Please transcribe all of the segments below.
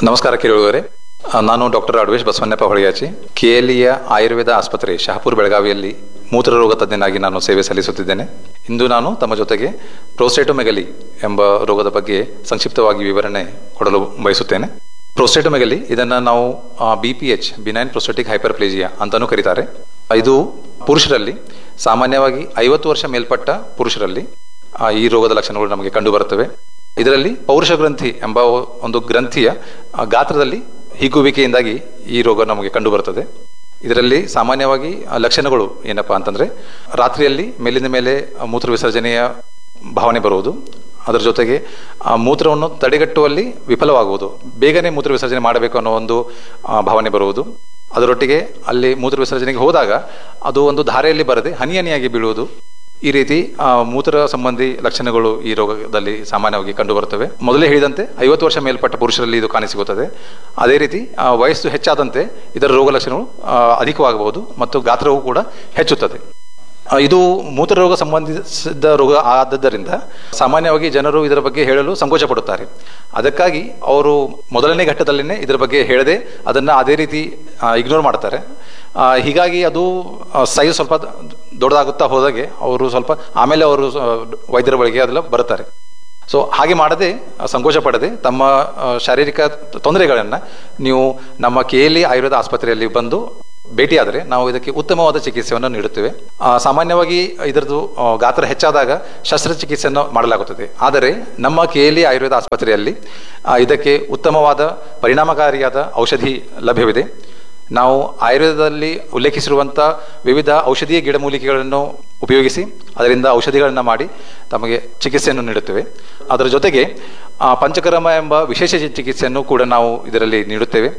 ನಮಸ್ಕಾರ ಕೇಳುವವರೇ, ನಾನು ಡಾಕ್ಟರ್ ಅಡ್ವೇಶ್ ಬಸವಣ್ಣಪ್ಪ ಹೊಳೆಯಾಚಿ, ಕೆಎಲ್ಇಯ ಆಯುರ್ವೇದ ಆಸ್ಪತ್ರೆ ಶಹಾಪುರ್ ಬೆಳಗಾವಿಯಲ್ಲಿ ಮೂತ್ರರೋಗ ತಜ್ಞನಾಗಿ ನಾನು ಸೇವೆ ಸಲ್ಲಿಸುತ್ತಿದ್ದೇನೆ. ಇಂದು ನಾನು ತಮ್ಮ ಜೊತೆಗೆ ಪ್ರೋಸ್ಟೇಟೊಮೆಗಲಿ ಎಂಬ ರೋಗದ ಬಗ್ಗೆ ಸಂಕ್ಷಿಪ್ತವಾಗಿ ವಿವರಣೆ ಕೊಡಲು ಬಯಸುತ್ತೇನೆ. ಪ್ರೋಸ್ಟೇಟೊಮೆಗಲಿ ಇದನ್ನು ನಾವು BPH ಬಿನೈನ್ ಪ್ರೋಸ್ಟೇಟಿಕ್ ಹೈಪರ್ಪ್ಲೇಜಿಯಾ ಅಂತಾನೂ ಕರೀತಾರೆ. ಇದು ಪುರುಷರಲ್ಲಿ ಸಾಮಾನ್ಯವಾಗಿ 50 ವರ್ಷ ಮೇಲ್ಪಟ್ಟ ಪುರುಷರಲ್ಲಿ ಈ ರೋಗದ ಲಕ್ಷಣಗಳು ನಮಗೆ ಕಂಡುಬರುತ್ತವೆ. ಇದರಲ್ಲಿ ಪೌರುಷ ಗ್ರಂಥಿ ಎಂಬ ಒಂದು ಗ್ರಂಥಿಯ ಗಾತ್ರದಲ್ಲಿ ಹಿಗ್ಗುವಿಕೆಯಿಂದಾಗಿ ಈ ರೋಗ ನಮಗೆ ಕಂಡುಬರುತ್ತದೆ. ಇದರಲ್ಲಿ ಸಾಮಾನ್ಯವಾಗಿ ಲಕ್ಷಣಗಳು ಏನಪ್ಪಾ ಅಂತಂದ್ರೆ, ರಾತ್ರಿಯಲ್ಲಿ ಮೇಲಿಂದ ಮೇಲೆ ಮೂತ್ರ ವಿಸರ್ಜನೆಯ ಭಾವನೆ ಬರುವುದು, ಅದರ ಜೊತೆಗೆ ಮೂತ್ರವನ್ನು ತಡೆಗಟ್ಟುವಲ್ಲಿ ವಿಫಲವಾಗುವುದು, ಬೇಗನೆ ಮೂತ್ರ ವಿಸರ್ಜನೆ ಮಾಡಬೇಕು ಅನ್ನೋ ಒಂದು ಭಾವನೆ ಬರುವುದು, ಅದರೊಟ್ಟಿಗೆ ಅಲ್ಲಿ ಮೂತ್ರ ವಿಸರ್ಜನೆಗೆ ಹೋದಾಗ ಅದು ಒಂದು ಧಾರೆಯಲ್ಲಿ ಬರದೆ ಹನಿ ಹನಿಯಾಗಿ ಬೀಳುವುದು. ಈ ರೀತಿ ಮೂತ್ರ ಸಂಬಂಧಿ ಲಕ್ಷಣಗಳು ಈ ರೋಗದಲ್ಲಿ ಸಾಮಾನ್ಯವಾಗಿ ಕಂಡುಬರುತ್ತವೆ. ಮೊದಲೇ ಹೇಳಿದಂತೆ 50 ವರ್ಷ ಮೇಲ್ಪಟ್ಟ ಪುರುಷರಲ್ಲಿ ಇದು ಕಾಣಿಸಿಕೊಳ್ಳುತ್ತದೆ. ಅದೇ ರೀತಿ ವಯಸ್ಸು ಹೆಚ್ಚಾದಂತೆ ಇದರ ರೋಗ ಲಕ್ಷಣಗಳು ಅಧಿಕವಾಗಬಹುದು ಮತ್ತು ಗಾತ್ರವೂ ಕೂಡ ಹೆಚ್ಚುತ್ತದೆ. ಇದು ಮೂತ್ರರೋಗ ಸಂಬಂಧಿಸಿದ ರೋಗ ಆದದ್ದರಿಂದ ಸಾಮಾನ್ಯವಾಗಿ ಜನರು ಇದರ ಬಗ್ಗೆ ಹೇಳಲು ಸಂಕೋಚ ಪಡುತ್ತಾರೆ. ಅದಕ್ಕಾಗಿ ಅವರು ಮೊದಲನೇ ಘಟ್ಟದಲ್ಲಿನೇ ಇದರ ಬಗ್ಗೆ ಹೇಳದೆ ಅದನ್ನು ಅದೇ ರೀತಿ ಇಗ್ನೋರ್ ಮಾಡ್ತಾರೆ. ಹೀಗಾಗಿ ಅದು ಸೈಜ್ ಸ್ವಲ್ಪ ದೊಡ್ಡದಾಗುತ್ತಾ ಹೋದಾಗೆ ಅವರು ಸ್ವಲ್ಪ ಆಮೇಲೆ ಅವರು ವೈದ್ಯರ ಬಳಿಗೆ ಅದೆಲ್ಲ ಬರುತ್ತಾರೆ. ಸೊ ಹಾಗೆ ಮಾಡದೆ, ಸಂಕೋಚ ಪಡದೆ ತಮ್ಮ ಶಾರೀರಿಕ ತೊಂದರೆಗಳನ್ನು ನೀವು ನಮ್ಮ KLE ಆಯುರ್ವೇದ ಆಸ್ಪತ್ರೆಯಲ್ಲಿ ಬಂದು ಭೇಟಿಯಾದರೆ ನಾವು ಇದಕ್ಕೆ ಉತ್ತಮವಾದ ಚಿಕಿತ್ಸೆಯನ್ನು ನೀಡುತ್ತೇವೆ. ಸಾಮಾನ್ಯವಾಗಿ ಇದರದ್ದು ಗಾತ್ರ ಹೆಚ್ಚಾದಾಗ ಶಸ್ತ್ರಚಿಕಿತ್ಸೆಯನ್ನು ಮಾಡಲಾಗುತ್ತದೆ. ಆದರೆ ನಮ್ಮ KLE ಆಯುರ್ವೇದ ಆಸ್ಪತ್ರೆಯಲ್ಲಿ ಇದಕ್ಕೆ ಉತ್ತಮವಾದ ಪರಿಣಾಮಕಾರಿಯಾದ ಔಷಧಿ ಲಭ್ಯವಿದೆ. ನಾವು ಆಯುರ್ವೇದದಲ್ಲಿ ಉಲ್ಲೇಖಿಸಿರುವಂಥ ವಿವಿಧ ಔಷಧೀಯ ಗಿಡಮೂಲಿಕೆಗಳನ್ನು ಉಪಯೋಗಿಸಿ ಅದರಿಂದ ಔಷಧಿಗಳನ್ನು ಮಾಡಿ ತಮಗೆ ಚಿಕಿತ್ಸೆಯನ್ನು ನೀಡುತ್ತೇವೆ. ಅದರ ಜೊತೆಗೆ ಪಂಚಕರ್ಮ ಎಂಬ ವಿಶೇಷ ಚಿಕಿತ್ಸೆಯನ್ನು ಕೂಡ ನಾವು ಇದರಲ್ಲಿ ನೀಡುತ್ತೇವೆ.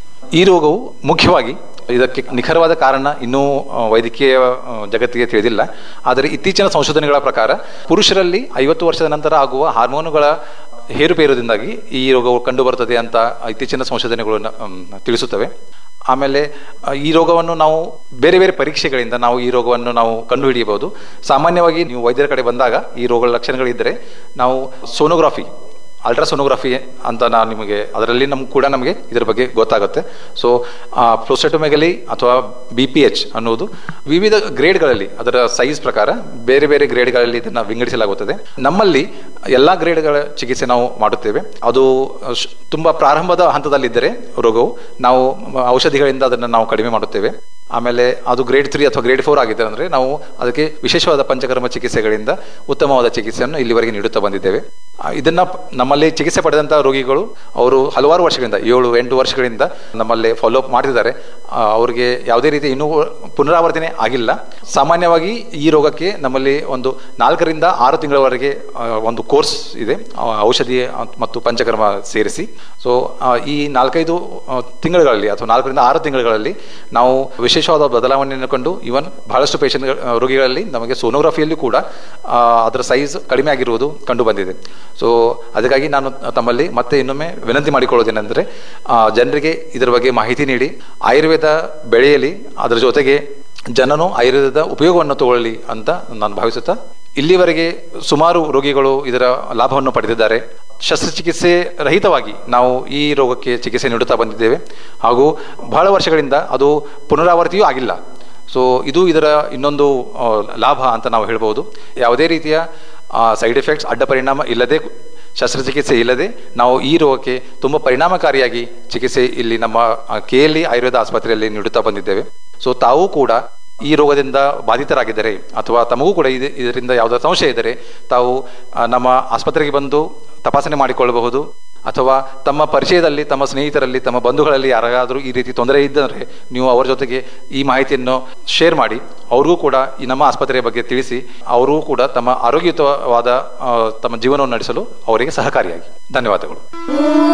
ಈ ರೋಗವು ಮುಖ್ಯವಾಗಿ ಇದಕ್ಕೆ ನಿಖರವಾದ ಕಾರಣ ಇನ್ನೂ ವೈದ್ಯಕೀಯ ಜಗತ್ತಿಗೆ ತಿಳಿದಿಲ್ಲ. ಆದರೆ ಇತ್ತೀಚಿನ ಸಂಶೋಧನೆಗಳ ಪ್ರಕಾರ ಪುರುಷರಲ್ಲಿ 50 ವರ್ಷದ ನಂತರ ಆಗುವ ಹಾರ್ಮೋನುಗಳ ಹೇರುಪೇರುದಿಂದಾಗಿ ಈ ರೋಗವು ಕಂಡುಬರುತ್ತದೆ ಅಂತ ಇತ್ತೀಚಿನ ಸಂಶೋಧನೆಗಳು ತಿಳಿಸುತ್ತವೆ. ಆಮೇಲೆ ಈ ರೋಗವನ್ನು ನಾವು ಬೇರೆ ಬೇರೆ ಪರೀಕ್ಷೆಗಳಿಂದ ನಾವು ಈ ರೋಗವನ್ನು ನಾವು ಕಂಡುಹಿಡಿಯಬಹುದು. ಸಾಮಾನ್ಯವಾಗಿ ನೀವು ವೈದ್ಯರ ಕಡೆ ಬಂದಾಗ ಈ ರೋಗದ ಲಕ್ಷಣಗಳಿದ್ದರೆ ನಾವು ಸೋನೋಗ್ರಫಿ, ಅಲ್ಟ್ರಾಸೋನೋಗ್ರಫಿ ಅಂತ ನಿಮಗೆ ಅದರಲ್ಲಿ ನಮಗೆ ಇದರ ಬಗ್ಗೆ ಗೊತ್ತಾಗುತ್ತೆ. ಸೊ ಪ್ರೋಸ್ಟೇಟೊಮೆಗಲಿ ಅಥವಾ BPH ಅನ್ನುವುದು ವಿವಿಧ ಗ್ರೇಡ್ಗಳಲ್ಲಿ ಅದರ ಸೈಜ್ ಪ್ರಕಾರ ಬೇರೆ ಬೇರೆ ಗ್ರೇಡ್ಗಳಲ್ಲಿ ಇದನ್ನು ವಿಂಗಡಿಸಲಾಗುತ್ತದೆ. ನಮ್ಮಲ್ಲಿ ಎಲ್ಲ ಗ್ರೇಡ್ಗಳ ಚಿಕಿತ್ಸೆ ನಾವು ಮಾಡುತ್ತೇವೆ. ಅದು ತುಂಬಾ ಪ್ರಾರಂಭದ ಹಂತದಲ್ಲಿದ್ದರೆ ರೋಗವು ನಾವು ಔಷಧಿಗಳಿಂದ ಅದನ್ನು ನಾವು ಕಡಿಮೆ ಮಾಡುತ್ತೇವೆ. ಆಮೇಲೆ ಅದು ಗ್ರೇಡ್ 3 ಅಥವಾ ಗ್ರೇಡ್ 4 ಆಗಿದೆ ಅಂದರೆ ನಾವು ಅದಕ್ಕೆ ವಿಶೇಷವಾದ ಪಂಚಕರ್ಮ ಚಿಕಿತ್ಸೆಗಳಿಂದ ಉತ್ತಮವಾದ ಚಿಕಿತ್ಸೆಯನ್ನು ಇಲ್ಲಿವರೆಗೆ ನೀಡುತ್ತಾ ಬಂದಿದ್ದೇವೆ. ಇದನ್ನ ನಮ್ಮಲ್ಲಿ ಚಿಕಿತ್ಸೆ ಪಡೆದಂತಹ ರೋಗಿಗಳು ಅವರು ಹಲವಾರು ವರ್ಷಗಳಿಂದ 7-8 ವರ್ಷಗಳಿಂದ ನಮ್ಮಲ್ಲಿ ಫಾಲೋ ಅಪ್ ಮಾಡ್ತಿದ್ದಾರೆ. ಅವರಿಗೆ ಯಾವುದೇ ರೀತಿ ಇನ್ನೂ ಪುನರಾವರ್ತನೆ ಆಗಿಲ್ಲ. ಸಾಮಾನ್ಯವಾಗಿ ಈ ರೋಗಕ್ಕೆ ನಮ್ಮಲ್ಲಿ ಒಂದು 4 ರಿಂದ 6 ತಿಂಗಳವರೆಗೆ ಒಂದು ಕೋರ್ಸ್ ಇದೆ, ಔಷಧಿ ಮತ್ತು ಪಂಚಕರ್ಮ ಸೇರಿಸಿ. ಸೊ ಈ 4-5 ತಿಂಗಳುಗಳಲ್ಲಿ ಅಥವಾ 4 ರಿಂದ 6 ತಿಂಗಳುಗಳಲ್ಲಿ ನಾವು ವಿಶೇಷವಾದ ಬದಲಾವಣೆಯನ್ನು ಕಂಡು ಇವನ್ ಬಹಳಷ್ಟು ಪೇಷಂಟ್ ರೋಗಿಗಳಲ್ಲಿ ನಮಗೆ ಸೋನೋಗ್ರಫಿಯಲ್ಲಿ ಕೂಡ ಅದರ ಸೈಜ್ ಕಡಿಮೆ ಆಗಿರುವುದು ಕಂಡು ಬಂದಿದೆ. ಸೊ ಅದಕ್ಕಾಗಿ ನಾನು ತಮ್ಮಲ್ಲಿ ಮತ್ತೆ ಇನ್ನೊಮ್ಮೆ ವಿನಂತಿ ಮಾಡಿಕೊಳ್ಳೋದೇನೆಂದರೆ, ಜನರಿಗೆ ಇದರ ಬಗ್ಗೆ ಮಾಹಿತಿ ನೀಡಿ ಆಯುರ್ವೇದ ಬೆಳೆಯಲಿ, ಅದರ ಜೊತೆಗೆ ಜನನು ಆಯುರ್ವೇದದ ಉಪಯೋಗವನ್ನು ತಗೊಳ್ಳಿ ಅಂತ ನಾನು ಭಾವಿಸುತ್ತಾ, ಇಲ್ಲಿವರೆಗೆ ಸುಮಾರು ರೋಗಿಗಳು ಇದರ ಲಾಭವನ್ನು ಪಡೆದಿದ್ದಾರೆ. ಶಸ್ತ್ರಚಿಕಿತ್ಸೆ ರಹಿತವಾಗಿ ನಾವು ಈ ರೋಗಕ್ಕೆ ಚಿಕಿತ್ಸೆ ನೀಡುತ್ತಾ ಬಂದಿದ್ದೇವೆ ಹಾಗೂ ಬಹಳ ವರ್ಷಗಳಿಂದ ಅದು ಪುನರಾವರ್ತಿಯೂ ಆಗಿಲ್ಲ. ಸೊ ಇದು ಇದರ ಇನ್ನೊಂದು ಲಾಭ ಅಂತ ನಾವು ಹೇಳ್ಬೋದು. ಯಾವುದೇ ರೀತಿಯ ಸೈಡ್ ಎಫೆಕ್ಟ್ಸ್, ಅಡ್ಡ ಪರಿಣಾಮ ಇಲ್ಲದೆ, ಶಸ್ತ್ರಚಿಕಿತ್ಸೆ ಇಲ್ಲದೆ ನಾವು ಈ ರೋಗಕ್ಕೆ ತುಂಬ ಪರಿಣಾಮಕಾರಿಯಾಗಿ ಚಿಕಿತ್ಸೆ ಇಲ್ಲಿ ನಮ್ಮ KLE ಆಯುರ್ವೇದ ಆಸ್ಪತ್ರೆಯಲ್ಲಿ ನೀಡುತ್ತಾ ಬಂದಿದ್ದೇವೆ. ಸೊ ತಾವು ಕೂಡ ಈ ರೋಗದಿಂದ ಬಾಧಿತರಾಗಿದ್ದರೆ ಅಥವಾ ತಮಗೂ ಕೂಡ ಇದರಿಂದ ಯಾವುದಾದ್ರು ಸಂಶಯ ಇದ್ದರೆ ತಾವು ನಮ್ಮ ಆಸ್ಪತ್ರೆಗೆ ಬಂದು ತಪಾಸಣೆ ಮಾಡಿಕೊಳ್ಳಬಹುದು. ಅಥವಾ ತಮ್ಮ ಪರಿಚಯದಲ್ಲಿ, ತಮ್ಮ ಸ್ನೇಹಿತರಲ್ಲಿ, ತಮ್ಮ ಬಂಧುಗಳಲ್ಲಿ ಯಾರಾದರೂ ಈ ರೀತಿ ತೊಂದರೆ ಇದ್ದರೆ ನೀವು ಅವರ ಜೊತೆಗೆ ಈ ಮಾಹಿತಿಯನ್ನು ಶೇರ್ ಮಾಡಿ ಅವ್ರಿಗೂ ಕೂಡ ಈ ನಮ್ಮ ಆಸ್ಪತ್ರೆಯ ಬಗ್ಗೆ ತಿಳಿಸಿ ಅವರೂ ಕೂಡ ತಮ್ಮ ಆರೋಗ್ಯಯುತವಾದ ತಮ್ಮ ಜೀವನವನ್ನು ನಡೆಸಲು ಅವರಿಗೆ ಸಹಕಾರಿಯಾಗಿ. ಧನ್ಯವಾದಗಳು.